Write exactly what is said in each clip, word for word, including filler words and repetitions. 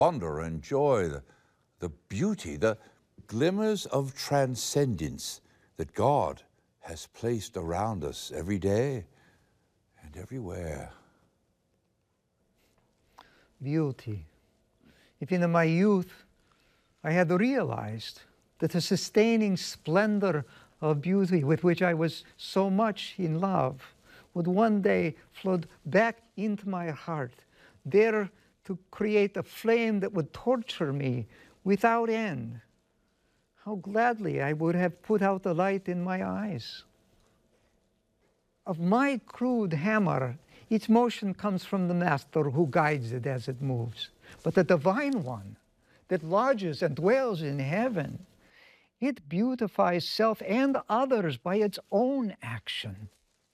wonder and joy, the, the beauty, the glimmers of transcendence that God has placed around us every day and everywhere. Beauty. If in my youth I had realized that the sustaining splendor of beauty with which I was so much in love would one day flood back into my heart, there to create a flame that would torture me without end, how gladly I would have put out the light in my eyes. Of my crude hammer, its motion comes from the Master who guides it as it moves. But the Divine One that lodges and dwells in heaven, it beautifies self and others by its own action.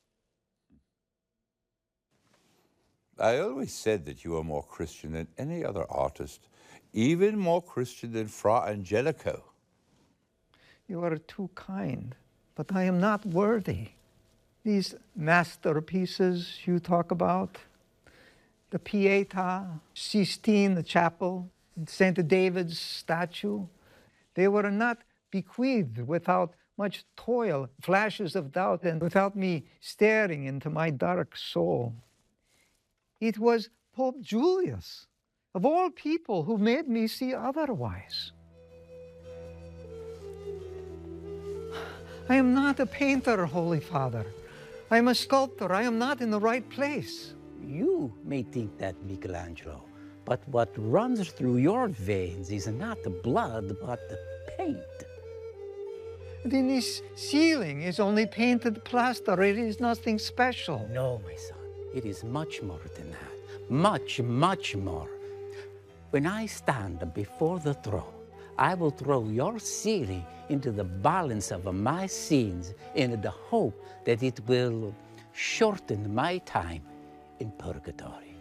I always said that you are more Christian than any other artist, even more Christian than Fra Angelico. You are too kind, but I am not worthy. These masterpieces you talk about, the Pietà, Sistine, the chapel, Saint David's statue, they were not bequeathed without much toil, flashes of doubt, and without me staring into my dark soul. It was Pope Julius, of all people, who made me see otherwise. I am not a painter, Holy Father. I am a sculptor. I am not in the right place. You may think that, Michelangelo, but what runs through your veins is not the blood, but the paint. Then this ceiling is only painted plaster. It is nothing special. No, my son, it is much more than that. Much, much more. When I stand before the throne, I will throw your ceiling into the balance of my sins in the hope that it will shorten my time in purgatory.